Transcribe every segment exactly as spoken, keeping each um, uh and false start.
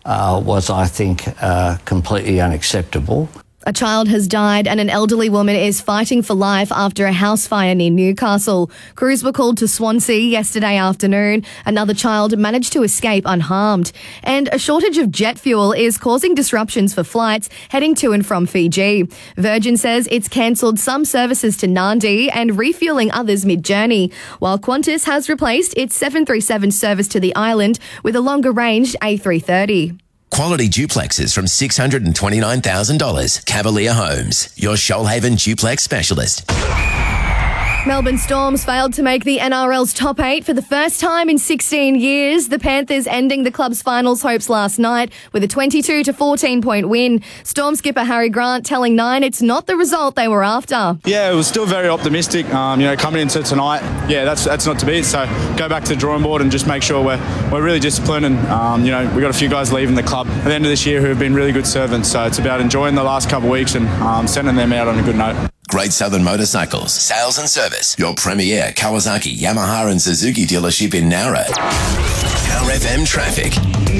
uh, was, I think, uh, completely unacceptable. A child has died and an elderly woman is fighting for life after a house fire near Newcastle. Crews were called to Swansea yesterday afternoon. Another child managed to escape unharmed. And a shortage of jet fuel is causing disruptions for flights heading to and from Fiji. Virgin says it's cancelled some services to Nadi and refuelling others mid-journey, while Qantas has replaced its seven thirty-seven service to the island with a longer-ranged A three thirty. Quality duplexes from six hundred twenty-nine thousand dollars. Cavalier Homes, your Shoalhaven duplex specialist. Melbourne Storms failed to make the N R L's top eight for the first time in sixteen years. The Panthers ending the club's finals hopes last night with a twenty-two to fourteen point win. Storm skipper Harry Grant telling Nine it's not the result they were after. Yeah, it was still very optimistic. Um, you know, coming into tonight, yeah, that's that's not to be. So go back to the drawing board and just make sure we're we're really disciplined. And um, you know, we got a few guys leaving the club at the end of this year who have been really good servants. So it's about enjoying the last couple of weeks and um, sending them out on a good note. Great Southern Motorcycles, sales and service. Your premier Kawasaki, Yamaha and Suzuki dealership in Nowra. Power F M traffic.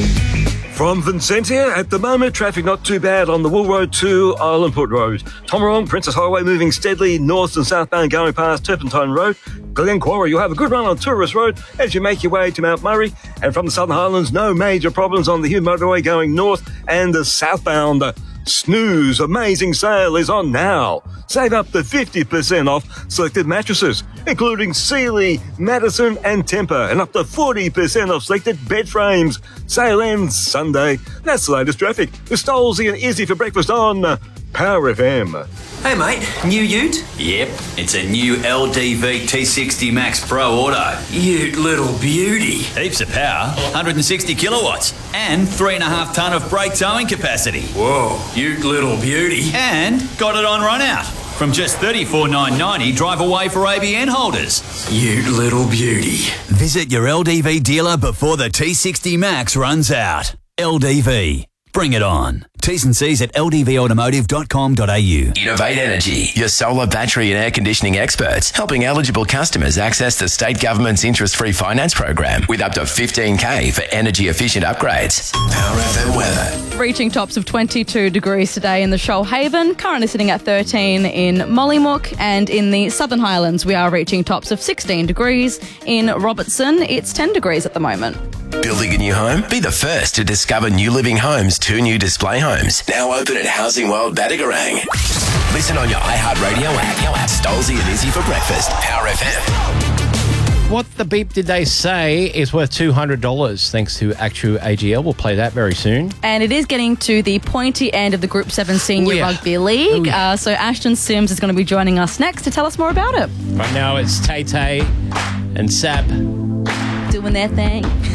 From Vincentia, at the moment, traffic not too bad on the Wool Road to Islandport Road. Tomarong, Princess Highway moving steadily north and southbound going past Turpentine Road. Glenquarry, you'll have a good run on Tourist Road as you make your way to Mount Murray. And from the Southern Highlands, no major problems on the Hume Motorway going north and the southbound. Snooze amazing sale is on now. Save up to fifty percent off selected mattresses, including Sealy, Madison and Tempur, and up to forty percent off selected bed frames. Sale ends Sunday. That's the latest traffic with Stolzy and Izzy for breakfast on Power F M. Hey mate, new ute? Yep, it's a new L D V T sixty Max Pro Auto. Ute little beauty. Heaps of power, one hundred sixty kilowatts, and three and a half tonne of brake towing capacity. Whoa, ute little beauty. And got it on run out. From just thirty-four thousand nine hundred ninety dollars, drive away for A B N holders. Ute little beauty. Visit your L D V dealer before the T sixty Max runs out. L D V. Bring it on. T's and C's at l d v automotive dot com dot a u. Innovate Energy, your solar, battery and air conditioning experts, helping eligible customers access the state government's interest-free finance program with up to fifteen K for energy-efficient upgrades. Power F M weather. Reaching tops of twenty-two degrees today in the Shoalhaven, currently sitting at thirteen in Mollymook, and in the Southern Highlands we are reaching tops of sixteen degrees. In Robertson, it's ten degrees at the moment. Building a new home? Be the first to discover New Living Homes' two new display homes. Now open at Housing World Battigarang. Listen on your iHeartRadio app. Stolzy and Izzy for breakfast. Power F M. What the beep did they say is worth two hundred dollars thanks to Actu A G L. We'll play that very soon. And it is getting to the pointy end of the Group seven Senior Ooh, yeah. Rugby League. Ooh, yeah. uh, so Ashton Sims is going to be joining us next to tell us more about it. Right now it's Tay Tay and Sab doing their thing.